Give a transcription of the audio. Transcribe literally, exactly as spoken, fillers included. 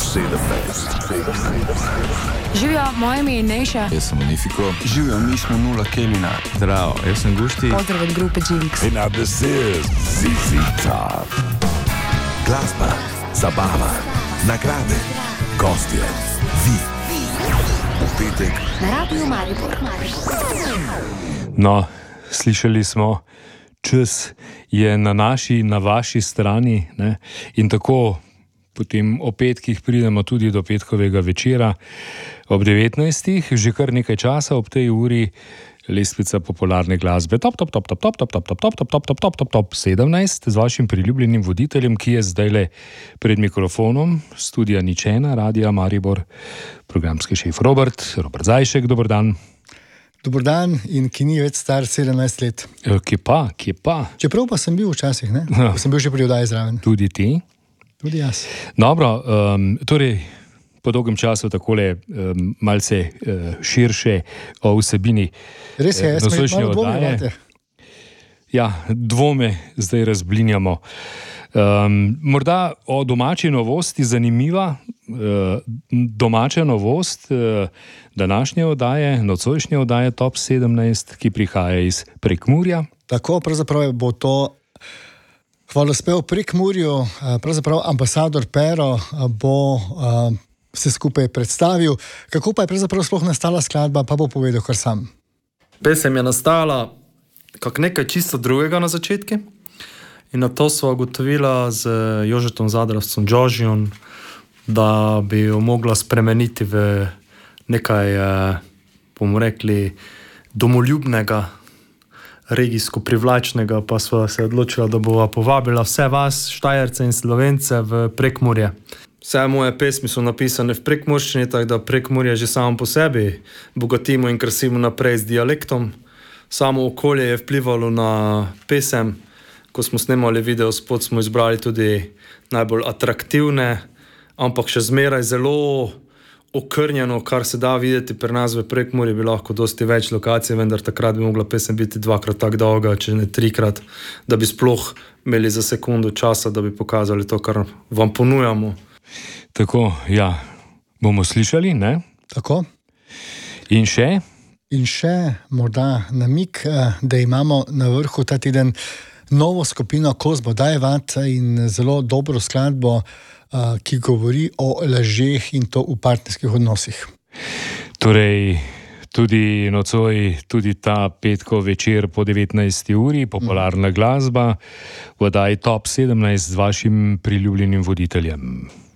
sedemnajst. Živijo, moje ime je Neša. Jaz sem Unifiko. Živijo, mi smo Nula Kelina. Zdravo, jaz sem Gušti. Pozdrav od grupe Jinx. In now this is Z Z Top. Glasba, zabava, nagrade, gostje, vi. V petek Na Radiu Maribor. No, slišali smo, čas je na naši, na vaši strani, ne? In tako potem o petkih pridemo tudi do petkovega večera ob devetnajstih, že kar nekaj časa ob tej uri lestvica popularne glasbe top, top, top, top, top, top, top, top, top, top, top, top, top, top, top sedemnajst z vašim priljubljenim voditeljem, ki je zdajle pred mikrofonom studia Nič ena, Radia Maribor, programski šef Robert, Robert Zajšek, dober dan. Dober dan in ki ni več star sedemnajst let. E, kje pa, kje pa? Čeprav pa sem bil včasih, ne? Pa sem bil že pri oddaji zraven. Tudi ti? Tudi jaz. Dobro, um, torej po dolgem času takole um, malce uh, širše o vsebini Res je, jaz sem nocojšnje malo dvomil oddaje. vate. Ja, dvome zdaj razblinjamo. Um, morda o domači novosti zanimiva, uh, domača novost uh, današnje oddaje, nocojšnje oddaje top sedemnajst, ki prihaja iz Prekmurja. Tako, pravzaprav bo to hvalospev Prekmurju, pravzaprav ambasador Pero bo uh, vse skupaj predstavil. Kako pa je pravzaprav sploh nastala skladba, pa bo povedal kar sam. Pesem je nastala kot nekaj čisto drugega na začetku. In na to sva ugotovila z Jožetom Zadravcem Jožijom, da bi jo mogla spremeniti v nekaj, eh, bomo rekli, domoljubnega, regijsko privlačnega, pa sva se odločila, da bova povabila vse vas, Štajerce in Slovence, v Prekmurje. Vse moje pesmi so napisane v prekmurščini, tako da Prekmurje že samo po sebi bogatimo in krasimo naprej z dialektom. Samo okolje je vplivalo na pesem. Ko smo snemali video spot, smo izbrali tudi najbolj atraktivne, ampak še zmeraj zelo okrnjeno, kar se da videti pri nas v Prekmurju, bi lahko dosti več lokacij, vendar takrat bi mogla pesem biti dvakrat tak dolga, če ne trikrat, da bi sploh imeli za sekundo časa, da bi pokazali to, kar vam ponujamo. Tako, ja, bomo slišali, ne? Tako. In še? In še morda namik, da imamo na vrhu ta teden novo skupino Kozbo Dajvat in zelo dobro skladbo, ki govori o lažeh in to v partnerskih odnosih. Torej, tudi nocoj, tudi ta petkov večer po devetnajsti uri, popularna glasba v oddaji top sedemnajst z vašim priljubljenim voditeljem.